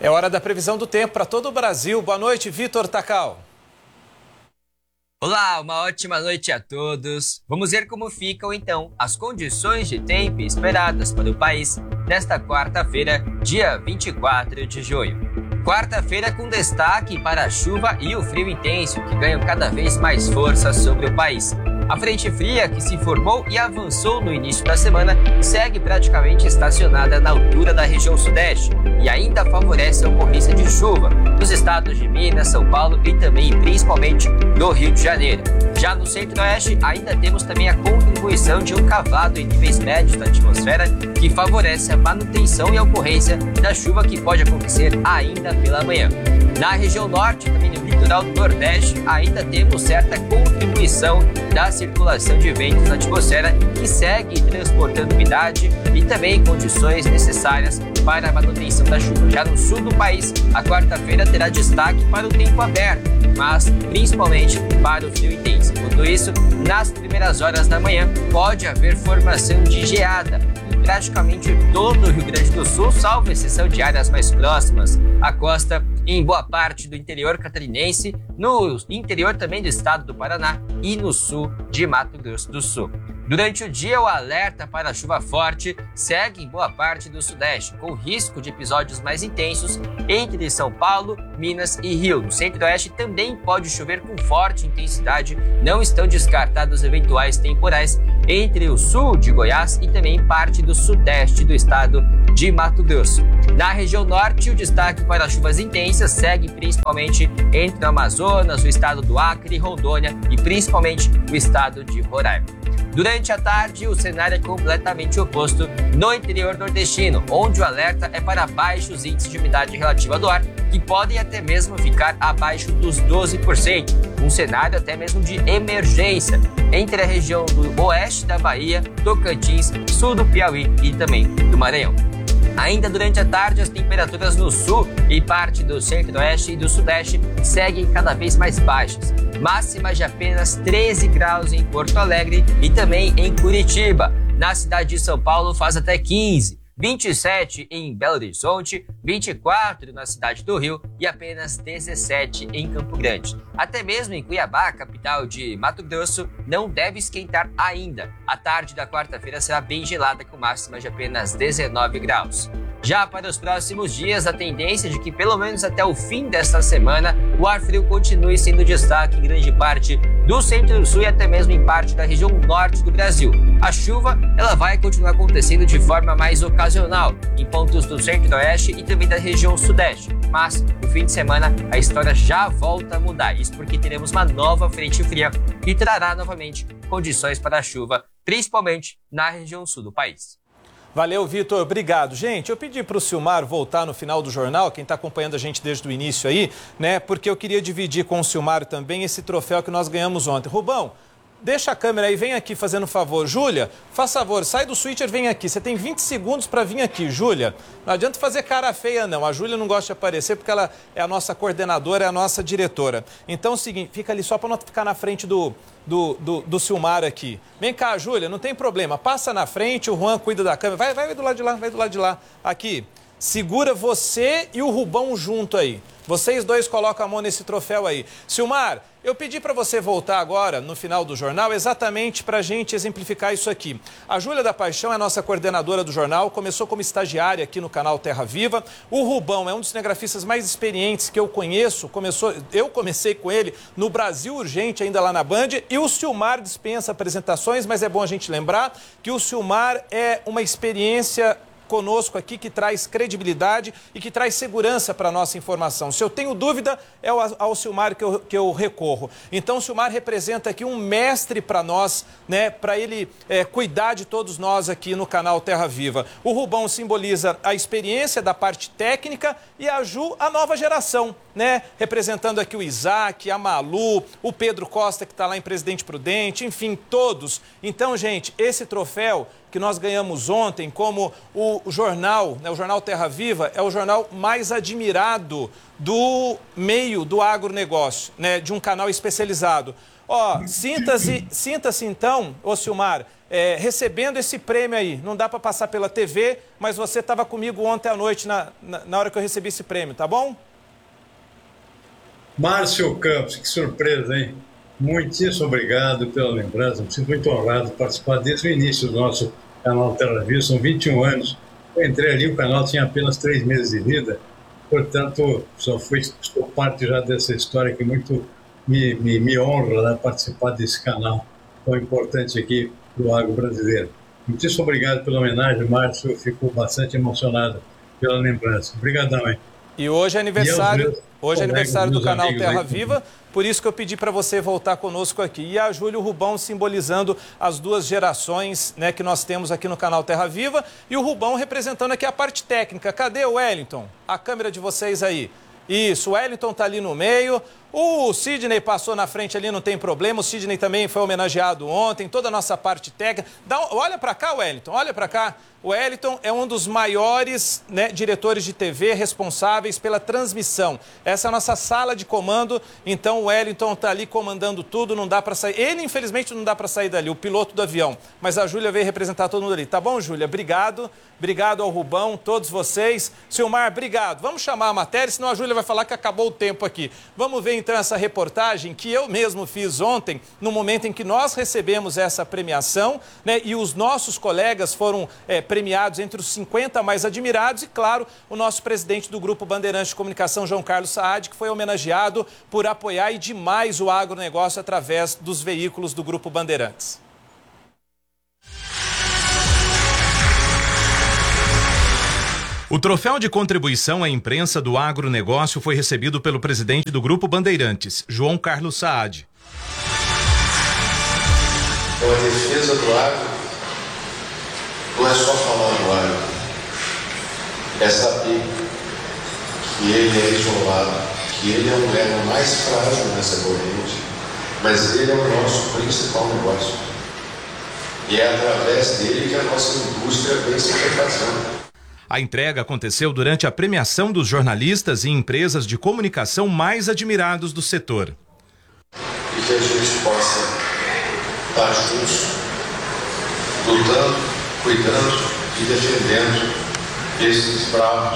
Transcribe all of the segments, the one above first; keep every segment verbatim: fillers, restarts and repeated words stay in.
É hora da previsão do tempo para todo o Brasil. Boa noite, Vitor Tacal. Olá, uma ótima noite a todos. Vamos ver como ficam então as condições de tempo esperadas para o país nesta quarta-feira, dia vinte e quatro de junho. Quarta-feira com destaque para a chuva e o frio intenso, que ganham cada vez mais força sobre o país. A frente fria que se formou e avançou no início da semana segue praticamente estacionada na altura da região sudeste e ainda favorece a ocorrência de chuva nos estados de Minas, São Paulo e também principalmente no Rio de Janeiro. Já no centro-oeste ainda temos também a contribuição de um cavado em níveis médios da atmosfera que favorece a manutenção e a ocorrência da chuva que pode acontecer ainda pela manhã. Na região norte, também no litoral do Nordeste, ainda temos certa contribuição da circulação de ventos na atmosfera que segue transportando umidade e também condições necessárias para a manutenção da chuva. Já no sul do país, a quarta-feira terá destaque para o tempo aberto, mas principalmente para o frio intenso. Enquanto isso, nas primeiras horas da manhã, pode haver formação de geada em praticamente todo o Rio Grande do Sul, salvo exceção de áreas mais próximas à costa, em boa parte do interior catarinense, no interior também do estado do Paraná e no sul de Mato Grosso do Sul. Durante o dia, o alerta para chuva forte segue em boa parte do sudeste, com risco de episódios mais intensos entre São Paulo, Minas e Rio. No centro-oeste também pode chover com forte intensidade, não estão descartados eventuais temporais entre o sul de Goiás e também parte do sudeste do estado de Mato Grosso. Na região norte, o destaque para chuvas intensas segue principalmente entre o Amazonas, o estado do Acre, Rondônia e principalmente o estado de Roraima. Durante a tarde, o cenário é completamente oposto no interior nordestino, onde o alerta é para baixos índices de umidade relativa do ar, que podem até mesmo ficar abaixo dos doze por cento, um cenário até mesmo de emergência entre a região do oeste da Bahia, Tocantins, sul do Piauí e também do Maranhão. Ainda durante a tarde, as temperaturas no sul e parte do centro-oeste e do sudeste seguem cada vez mais baixas. Máximas de apenas treze graus em Porto Alegre e também em Curitiba. Na cidade de São Paulo faz até quinze, vinte e sete em Belo Horizonte, vinte e quatro na cidade do Rio e apenas dezessete em Campo Grande. Até mesmo em Cuiabá, capital de Mato Grosso, não deve esquentar ainda. A tarde da quarta-feira será bem gelada, com máxima de apenas dezenove graus. Já para os próximos dias, a tendência é de que pelo menos até o fim desta semana o ar frio continue sendo destaque em grande parte do centro-sul e até mesmo em parte da região norte do Brasil. A chuva ela vai continuar acontecendo de forma mais ocasional em pontos do centro-oeste e também da região sudeste. Mas no fim de semana a história já volta a mudar. Isso porque teremos uma nova frente fria que trará novamente condições para a chuva, principalmente na região sul do país. Valeu, Vitor. Obrigado. Gente, eu pedi para o Silmar voltar no final do jornal, quem está acompanhando a gente desde o início aí, né? Porque eu queria dividir com o Silmar também esse troféu que nós ganhamos ontem. Rubão, deixa a câmera aí, vem aqui fazendo favor. Júlia, faz favor, sai do switcher, vem aqui. Você tem vinte segundos para vir aqui, Júlia. Não adianta fazer cara feia, não. A Júlia não gosta de aparecer porque ela é a nossa coordenadora, é a nossa diretora. Então é o seguinte, fica ali só para não ficar na frente do, do, do, do Silmar aqui. Vem cá, Júlia, não tem problema. Passa na frente, o Juan cuida da câmera. Vai, vai do lado de lá, vai do lado de lá. Aqui, segura você e o Rubão junto aí. Vocês dois colocam a mão nesse troféu aí. Silmar, eu pedi para você voltar agora, no final do jornal, exatamente para a gente exemplificar isso aqui. A Júlia da Paixão é a nossa coordenadora do jornal, começou como estagiária aqui no canal Terra Viva. O Rubão é um dos cinegrafistas mais experientes que eu conheço. Começou, eu comecei com ele no Brasil Urgente, ainda lá na Band. E o Silmar dispensa apresentações, mas é bom a gente lembrar que o Silmar é uma experiência conosco aqui, que traz credibilidade e que traz segurança para a nossa informação. Se eu tenho dúvida, é ao Silmar que eu, que eu recorro. Então, o Silmar representa aqui um mestre para nós, né, para ele é, cuidar de todos nós aqui no canal Terra Viva. O Rubão simboliza a experiência da parte técnica e a Ju, a nova geração, né, representando aqui o Isaac, a Malu, o Pedro Costa, que está lá em Presidente Prudente, enfim, todos. Então, gente, esse troféu que nós ganhamos ontem, como o jornal, né, o jornal Terra Viva, é o jornal mais admirado do meio do agronegócio, né, de um canal especializado. Ó, sinta-se, sinta-se então, ô Silmar, é, recebendo esse prêmio aí. Não dá para passar pela T V, mas você estava comigo ontem à noite, na, na, na hora que eu recebi esse prêmio, tá bom? Márcio Campos, que surpresa, hein? Muitíssimo obrigado pela lembrança. Me sinto muito honrado de participar desde o início do nosso canal Terra Viva. São vinte e um anos. Eu entrei ali, o canal tinha apenas três meses de vida. Portanto, só fui, sou parte já dessa história que muito me, me, me honra, né, participar desse canal tão importante aqui do agro brasileiro. Muitíssimo obrigado pela homenagem, Márcio. Eu fico bastante emocionado pela lembrança. Obrigadão, hein? E hoje é aniversário, hoje é aniversário do canal Terra Viva, por isso que eu pedi para você voltar conosco aqui. E a Júlio Rubão simbolizando as duas gerações, né, que nós temos aqui no canal Terra Viva, e o Rubão representando aqui a parte técnica. Cadê o Wellington? A câmera de vocês aí. Isso, o Wellington está ali no meio. O Sidney passou na frente ali, não tem problema. O Sidney também foi homenageado ontem. Toda a nossa parte técnica. Dá um, olha para cá, Wellington, olha para cá. O Wellington é um dos maiores, né, diretores de T V responsáveis pela transmissão. Essa é a nossa sala de comando. Então o Wellington está ali comandando tudo, não dá para sair. Ele, infelizmente, não dá para sair dali, o piloto do avião. Mas a Júlia veio representar todo mundo ali. Tá bom, Júlia? Obrigado. Obrigado ao Rubão, todos vocês. Silmar, obrigado. Vamos chamar a matéria, senão a Júlia vai falar que acabou o tempo aqui. Vamos ver então essa reportagem que eu mesmo fiz ontem, no momento em que nós recebemos essa premiação, né? E os nossos colegas foram é, premiados entre os cinquenta mais admirados e, claro, o nosso presidente do Grupo Bandeirantes de Comunicação, João Carlos Saad, que foi homenageado por apoiar e demais o agronegócio através dos veículos do Grupo Bandeirantes. O troféu de contribuição à imprensa do agronegócio foi recebido pelo presidente do Grupo Bandeirantes, João Carlos Saad. Então, a defesa do agro não é só falar do agro, é saber que ele é isolado, que ele é o elo mais frágil nessa corrente, mas ele é o nosso principal negócio. E é através dele que a nossa indústria vem se refazendo. A entrega aconteceu durante a premiação dos jornalistas e empresas de comunicação mais admirados do setor. E que a gente possa estar juntos, lutando, cuidando e defendendo esses bravos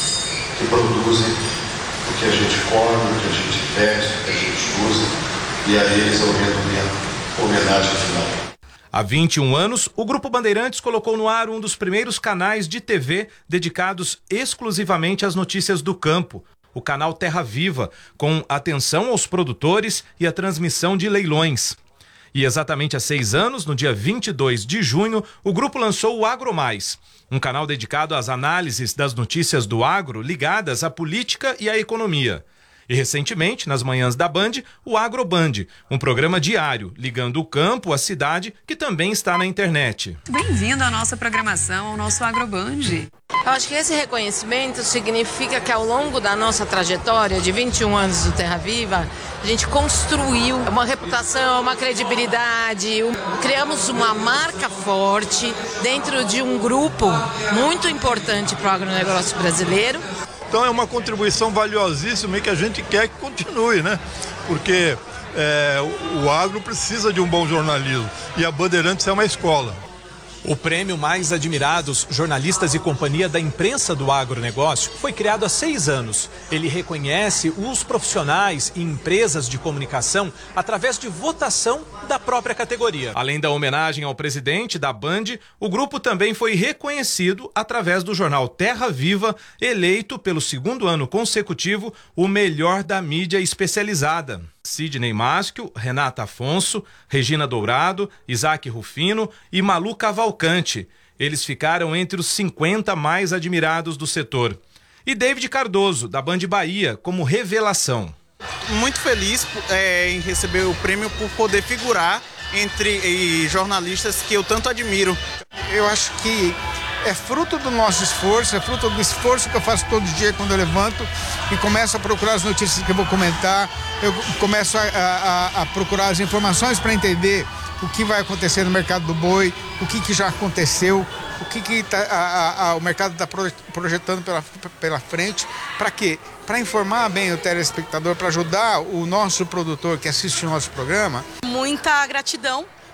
que produzem o que a gente come, o que a gente veste, o que a gente usa, e a eles eu rendo minha homenagem final. Há vinte e um anos, o Grupo Bandeirantes colocou no ar um dos primeiros canais de T V dedicados exclusivamente às notícias do campo, o canal Terra Viva, com atenção aos produtores e a transmissão de leilões. E exatamente há seis anos, no dia vinte e dois de junho, o grupo lançou o Agro Mais, um canal dedicado às análises das notícias do agro ligadas à política e à economia. E recentemente, nas manhãs da Band, o Agroband, um programa diário ligando o campo à cidade, que também está na internet. Bem-vindo à nossa programação, ao nosso Agroband. Eu acho que esse reconhecimento significa que ao longo da nossa trajetória de vinte e um anos do Terra Viva, a gente construiu uma reputação, uma credibilidade, criamos uma marca forte dentro de um grupo muito importante para o agronegócio brasileiro. Então é uma contribuição valiosíssima e que a gente quer que continue, né? Porque é, o, o agro precisa de um bom jornalismo e a Bandeirantes é uma escola. O prêmio Mais Admirados, Jornalistas e Companhia da Imprensa do Agronegócio, foi criado há seis anos. Ele reconhece os profissionais e empresas de comunicação através de votação da própria categoria. Além da homenagem ao presidente da Band, o grupo também foi reconhecido através do jornal Terra Viva, eleito pelo segundo ano consecutivo o melhor da mídia especializada. Sidney Maschio, Renata Afonso, Regina Dourado, Isaac Rufino e Malu Cavalcante. Eles ficaram entre os cinquenta mais admirados do setor. E David Cardoso, da Band Bahia, como revelação. Muito feliz é, em receber o prêmio por poder figurar entre e, jornalistas que eu tanto admiro. Eu acho que é fruto do nosso esforço, é fruto do esforço que eu faço todo dia quando eu levanto e começo a procurar as notícias que eu vou comentar, eu começo a, a, a procurar as informações para entender o que vai acontecer no mercado do boi, o que, que já aconteceu, o que, que tá, a, a, o mercado está projetando pela, pela frente. Para quê? Para informar bem o telespectador, para ajudar o nosso produtor que assiste o nosso programa. Muita gratidão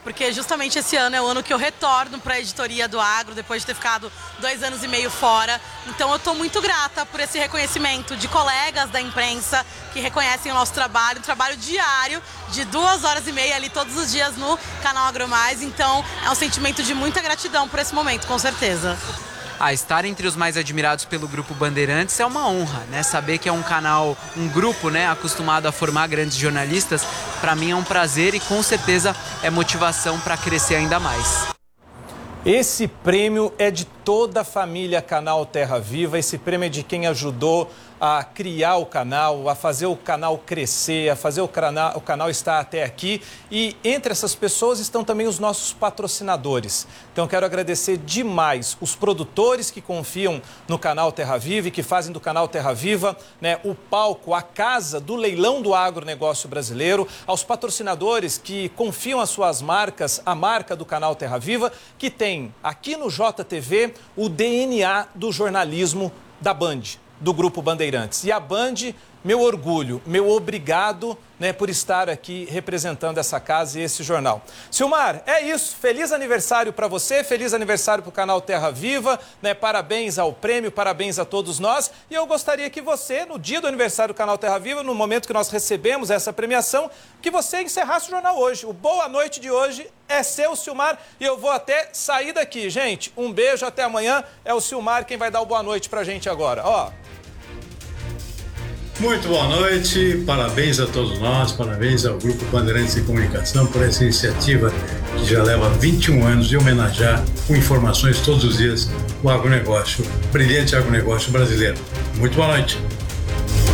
porque justamente esse ano é o ano que eu retorno para a editoria do Agro, depois de ter ficado dois anos e meio fora. Então eu estou muito grata por esse reconhecimento de colegas da imprensa que reconhecem o nosso trabalho, um trabalho diário de duas horas e meia ali todos os dias no canal AgroMais. Então é um sentimento de muita gratidão por esse momento, com certeza. Ah, estar entre os mais admirados pelo Grupo Bandeirantes é uma honra, né? Saber que é um canal, um grupo, né, acostumado a formar grandes jornalistas, para mim é um prazer e com certeza é motivação para crescer ainda mais. Esse prêmio é de toda a família Canal Terra Viva, esse prêmio é de quem ajudou a criar o canal, a fazer o canal crescer, a fazer o canal, o canal estar até aqui. E entre essas pessoas estão também os nossos patrocinadores. Então quero agradecer demais os produtores que confiam no canal Terra Viva e que fazem do canal Terra Viva, né, o palco, a casa do leilão do agronegócio brasileiro, aos patrocinadores que confiam as suas marcas, a marca do canal Terra Viva, que tem aqui no J T V o D N A do jornalismo da Band, do Grupo Bandeirantes. E a Band, meu orgulho, meu obrigado, né, por estar aqui representando essa casa e esse jornal. Silmar, é isso. Feliz aniversário para você, feliz aniversário para o canal Terra Viva, né, parabéns ao prêmio, parabéns a todos nós. E eu gostaria que você, no dia do aniversário do canal Terra Viva, no momento que nós recebemos essa premiação, que você encerrasse o jornal hoje. O Boa Noite de hoje é seu, Silmar, e eu vou até sair daqui. Gente, um beijo, até amanhã. É o Silmar quem vai dar o boa noite pra gente agora. Ó. Muito boa noite, parabéns a todos nós, parabéns ao Grupo Bandeirantes de Comunicação por essa iniciativa que já leva vinte e um anos de homenagear com informações todos os dias o agronegócio, brilhante agronegócio brasileiro. Muito boa noite.